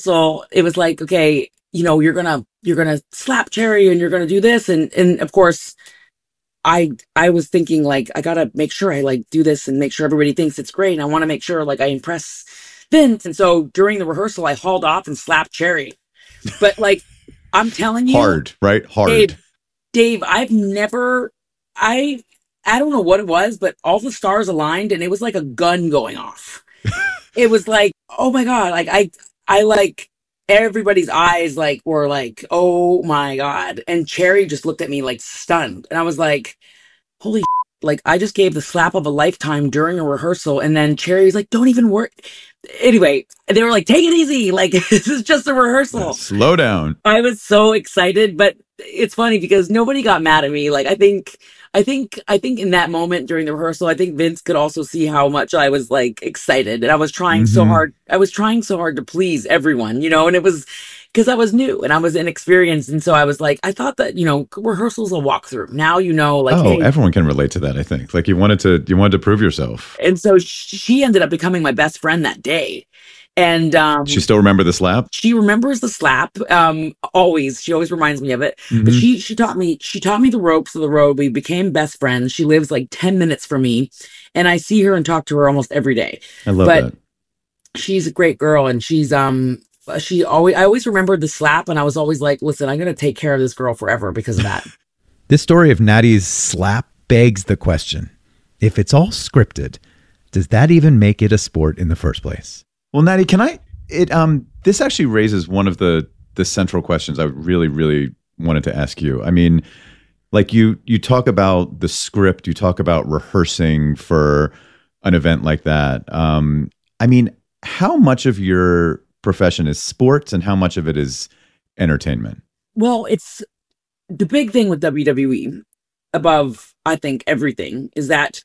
So it was like, okay, you're gonna slap Cherry and you're gonna do this. And of course, I was thinking like, I gotta make sure I like do this and make sure everybody thinks it's great. And I want to make sure like I impress Vince. And so during the rehearsal, I hauled off and slapped Cherry. But like, I'm telling you, hard, right? Hard. Dave, I don't know what it was, but all the stars aligned and it was like a gun going off. It was like, oh my God. Like I like everybody's eyes like were like, oh my God. And Cherry just looked at me like stunned. And I was like, holy like I just gave the slap of a lifetime during a rehearsal. And then Cherry's like, don't even worry. Anyway, they were like, take it easy. Like, this is just a rehearsal. Yeah, slow down. I was so excited, but it's funny because nobody got mad at me. Like, I think in that moment during the rehearsal, I think Vince could also see how much I was like excited and I was trying so hard. I was trying so hard to please everyone, and it was because I was new and I was inexperienced. And so I was like, I thought that, rehearsals will walk through. Now, like, oh, hey. Everyone can relate to that. I think like you wanted to prove yourself. And so she ended up becoming my best friend that day. And she still remember the slap? She remembers the slap. Always. She always reminds me of it. Mm-hmm. But she taught me the ropes of the road. We became best friends. She lives like 10 minutes from me. And I see her and talk to her almost every day. I love that. She's a great girl and she's I always remembered the slap and I was always like, listen, I'm gonna take care of this girl forever because of that. This story of Natty's slap begs the question. If it's all scripted, does that even make it a sport in the first place? Well, Natty, this actually raises one of the central questions I really, really wanted to ask you. I mean, like you talk about the script, you talk about rehearsing for an event like that. I mean, how much of your profession is sports and how much of it is entertainment? Well, it's the big thing with WWE above, I think, everything is that,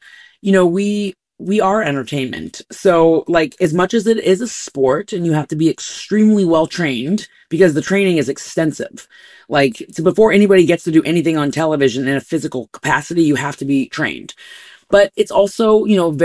we are entertainment. So like as much as it is a sport and you have to be extremely well trained because the training is extensive. Like so before anybody gets to do anything on television in a physical capacity, you have to be trained. But it's also,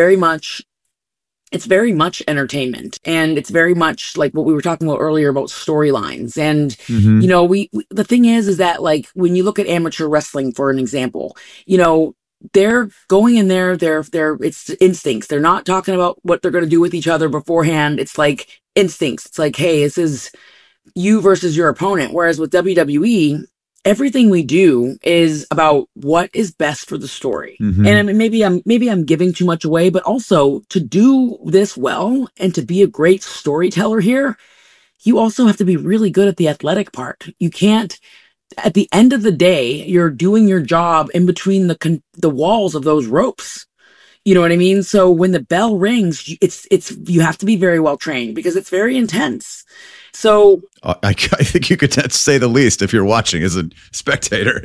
it's very much entertainment and it's very much like what we were talking about earlier about storylines. And, we the thing is that like when you look at amateur wrestling, for an example, they're going in there, it's instincts. They're not talking about what they're going to do with each other beforehand. It's like instincts. It's like, hey, this is you versus your opponent. Whereas with WWE, everything we do is about what is best for the story. Mm-hmm. And I mean, maybe I'm giving too much away, but also to do this well and to be a great storyteller here, you also have to be really good at the athletic part. You can't, at the end of the day, you're doing your job in between the walls of those ropes. You know what I mean? So when the bell rings, it's you have to be very well trained because it's very intense. So I think you could say the least if you're watching as a spectator.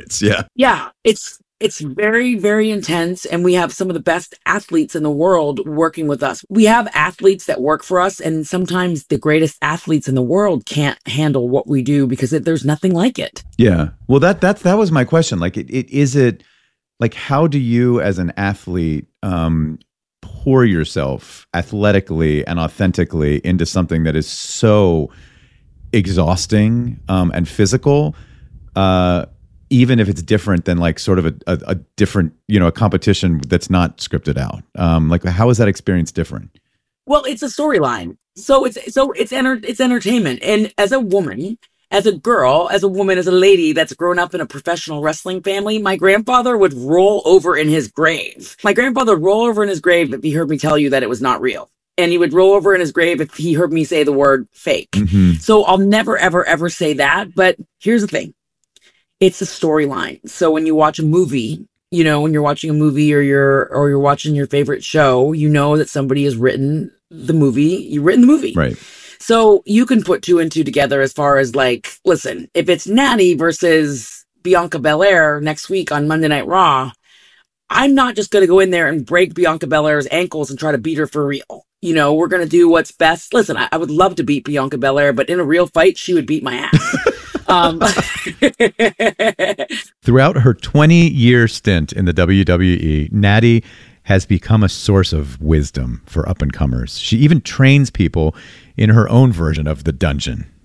It's very, very intense. And we have some of the best athletes in the world working with us. We have athletes that work for us. And sometimes the greatest athletes in the world can't handle what we do because there's nothing like it. Yeah. Well, that was my question. Like, is it like, how do you as an athlete pour yourself athletically and authentically into something that is so exhausting and physical, even if it's different than like sort of a different, a competition that's not scripted out? Like, how is that experience different? Well, it's a storyline. So it's entertainment. And as a woman, as a girl, as a woman, as a lady that's grown up in a professional wrestling family, my grandfather would roll over in his grave. My grandfather would roll over in his grave if he heard me tell you that it was not real. And he would roll over in his grave if he heard me say the word fake. Mm-hmm. So I'll never, ever, ever say that. But here's the thing. It's a storyline. So when you watch a movie, when you're watching a movie or you're watching your favorite show, that somebody has written the movie. You've written the movie. Right. So you can put two and two together as far as like, listen, if it's Natty versus Bianca Belair next week on Monday Night Raw, I'm not just going to go in there and break Bianca Belair's ankles and try to beat her for real. We're going to do what's best. Listen, I would love to beat Bianca Belair, but in a real fight, she would beat my ass. Throughout her 20-year stint in the WWE, Natty has become a source of wisdom for up-and-comers. She even trains people in her own version of the dungeon.